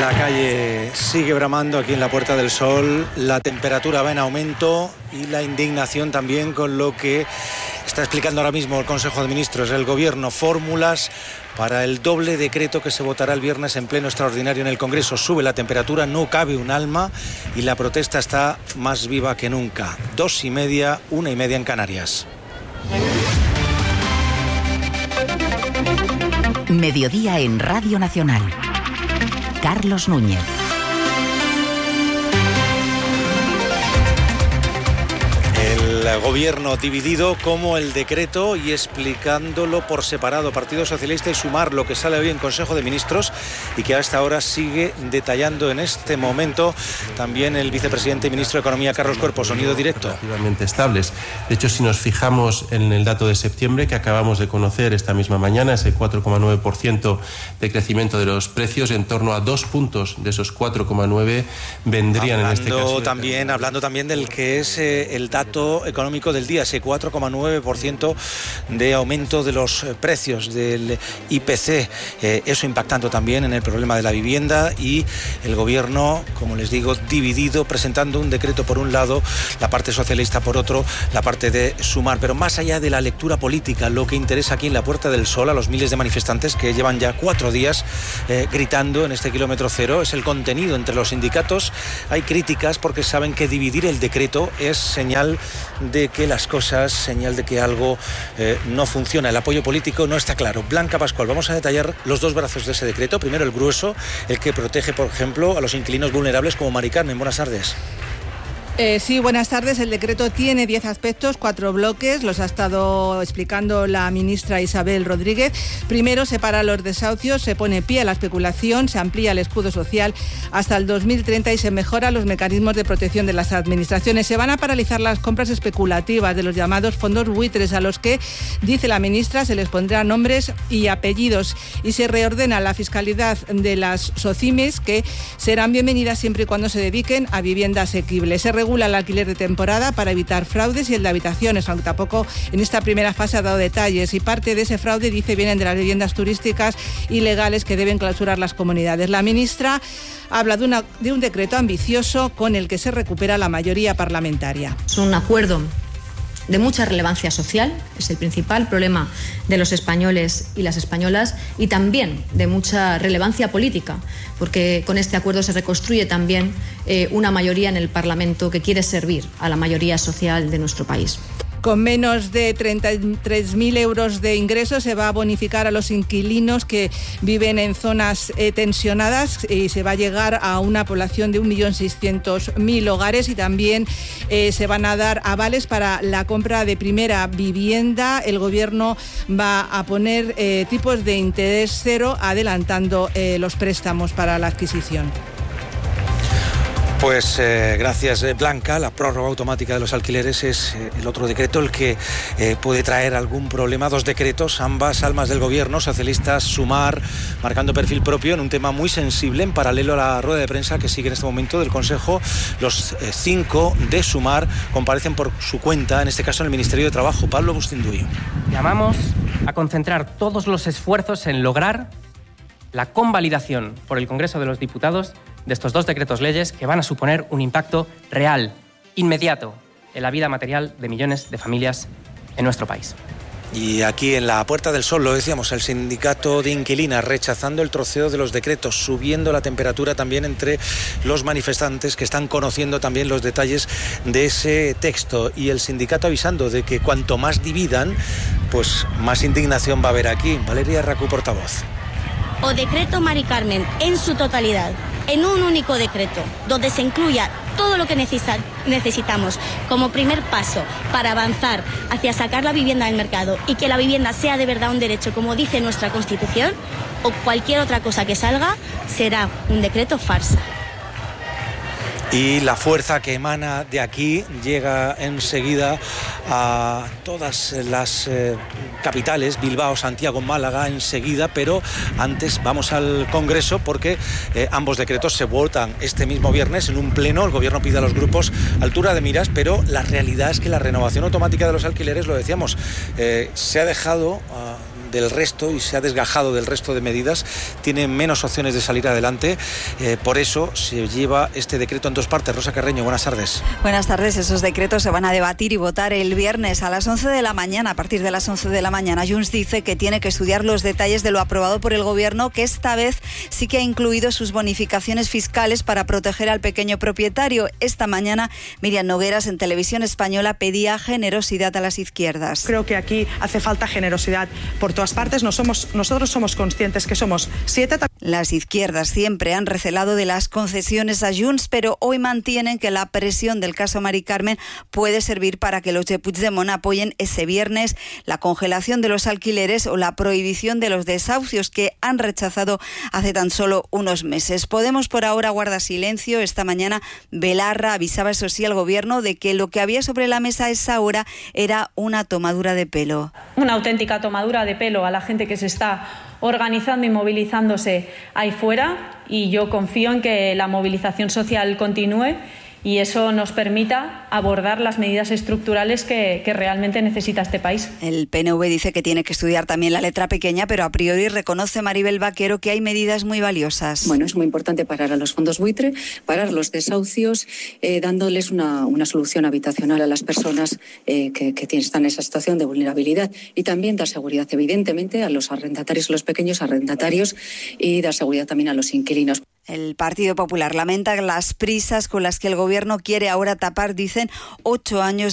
La calle sigue bramando aquí en la Puerta del Sol, la temperatura va en aumento y la indignación también con lo que está explicando ahora mismo el Consejo de Ministros, el Gobierno, fórmulas para el doble decreto que se votará el viernes en pleno extraordinario en el Congreso. Sube la temperatura, no cabe un alma y la protesta está más viva que nunca. 2:30, 1:30 en Canarias. Mediodía en Radio Nacional. Carlos Núñez. El Gobierno dividido como el decreto y explicándolo por separado. Partido Socialista y Sumar, lo que sale hoy en Consejo de Ministros y que a esta hora sigue detallando en este momento también el vicepresidente y ministro de Economía, Carlos Cuerpo. Sonido directo. Relativamente estables. De hecho, si nos fijamos en el dato de septiembre que acabamos de conocer esta misma mañana, ese 4,9% de crecimiento de los precios, en torno a 2 puntos de esos 4,9 vendrían en este caso. Hablando también del que es el dato económico del día, ese 4,9% de aumento de los precios del IPC, eso impactando también en el problema de la vivienda y el Gobierno, como les digo, dividido, presentando un decreto por un lado, la parte socialista por otro, la parte de Sumar. Pero más allá de la lectura política, lo que interesa aquí en la Puerta del Sol a los miles de manifestantes que llevan ya 4 días gritando en este kilómetro cero, es el contenido. Entre los sindicatos hay críticas porque saben que dividir el decreto es señal de que las cosas, señal de que algo no funciona. El apoyo político no está claro. Blanca Pascual, vamos a detallar los dos brazos de ese decreto. Primero el grueso, el que protege, por ejemplo, a los inquilinos vulnerables como Mari Carmen. Buenas tardes. Sí, buenas tardes. El decreto tiene 10 aspectos, 4 bloques. Los ha estado explicando la ministra Isabel Rodríguez. Primero, separa los desahucios, se pone pie a la especulación, se amplía el escudo social hasta el 2030 y se mejoran los mecanismos de protección de las administraciones. Se van a paralizar las compras especulativas de los llamados fondos buitres, a los que, dice la ministra, se les pondrá nombres y apellidos, y se reordena la fiscalidad de las SOCIMES, que serán bienvenidas siempre y cuando se dediquen a vivienda asequible. Se regula el alquiler de temporada para evitar fraudes y el de habitaciones, aunque tampoco en esta primera fase ha dado detalles, y parte de ese fraude, dice, vienen de las viviendas turísticas ilegales que deben clausurar las comunidades. La ministra habla de un decreto ambicioso con el que se recupera la mayoría parlamentaria. Es un acuerdo de mucha relevancia social, es el principal problema de los españoles y las españolas, y también de mucha relevancia política, porque con este acuerdo se reconstruye también una mayoría en el Parlamento que quiere servir a la mayoría social de nuestro país. Con menos de 33.000 euros de ingresos se va a bonificar a los inquilinos que viven en zonas tensionadas y se va a llegar a una población de 1.600.000 hogares, y también se van a dar avales para la compra de primera vivienda. El Gobierno va a poner tipos de interés cero, adelantando los préstamos para la adquisición. Pues gracias, Blanca. La prórroga automática de los alquileres es el otro decreto, el que puede traer algún problema. 2 decretos, ambas almas del Gobierno, socialistas, Sumar, marcando perfil propio en un tema muy sensible. En paralelo a la rueda de prensa que sigue en este momento del Consejo, los 5 de Sumar comparecen por su cuenta, en este caso en el Ministerio de Trabajo. Pablo Bustinduy. Llamamos a concentrar todos los esfuerzos en lograr la convalidación por el Congreso de los Diputados de estos 2 decretos leyes que van a suponer un impacto real, inmediato, en la vida material de millones de familias en nuestro país. Y aquí en la Puerta del Sol, lo decíamos, el sindicato de inquilinas rechazando el troceo de los decretos, subiendo la temperatura también entre los manifestantes que están conociendo también los detalles de ese texto, y el sindicato avisando de que cuanto más dividan, pues más indignación va a haber aquí. Valeria Racú, portavoz. O decreto Mari Carmen en su totalidad, en un único decreto, donde se incluya todo lo que necesitamos como primer paso para avanzar hacia sacar la vivienda del mercado y que la vivienda sea de verdad un derecho, como dice nuestra Constitución, o cualquier otra cosa que salga, será un decreto farsa. Y la fuerza que emana de aquí llega enseguida a todas las capitales, Bilbao, Santiago, Málaga, enseguida, pero antes vamos al Congreso porque ambos decretos se votan este mismo viernes en un pleno. El Gobierno pide a los grupos altura de miras, pero la realidad es que la renovación automática de los alquileres, lo decíamos, se ha dejado del resto y se ha desgajado del resto de medidas, tiene menos opciones de salir adelante. Por eso se lleva este decreto en dos partes. Rosa Carreño, buenas tardes. Buenas tardes. Esos decretos se van a debatir y votar el viernes a las 11 de la mañana. A partir de las 11 de la mañana, Junts dice que tiene que estudiar los detalles de lo aprobado por el Gobierno, que esta vez sí que ha incluido sus bonificaciones fiscales para proteger al pequeño propietario. Esta mañana, Míriam Nogueras, en Televisión Española, pedía generosidad a las izquierdas. Creo que aquí hace falta generosidad por todas partes. Nosotros somos conscientes que somos 7. Las izquierdas siempre han recelado de las concesiones a Junts, pero hoy mantienen que la presión del caso Mari Carmen puede servir para que los de Puigdemont apoyen ese viernes la congelación de los alquileres o la prohibición de los desahucios que han rechazado hace tan solo unos meses. Podemos por ahora guarda silencio. Esta mañana Belarra avisaba, eso sí, al Gobierno de que lo que había sobre la mesa a esa hora era una tomadura de pelo. Una auténtica tomadura de pelo a la gente que se está organizando y movilizándose ahí fuera, y yo confío en que la movilización social continúe y eso nos permita abordar las medidas estructurales que realmente necesita este país. El PNV dice que tiene que estudiar también la letra pequeña, pero a priori reconoce Maribel Vaquero que hay medidas muy valiosas. Bueno, es muy importante parar a los fondos buitre, parar los desahucios, dándoles una solución habitacional a las personas que están en esa situación de vulnerabilidad, y también dar seguridad, evidentemente, a los arrendatarios, a los pequeños arrendatarios, y dar seguridad también a los inquilinos. El Partido Popular lamenta las prisas con las que el Gobierno quiere ahora tapar, dicen, 8 años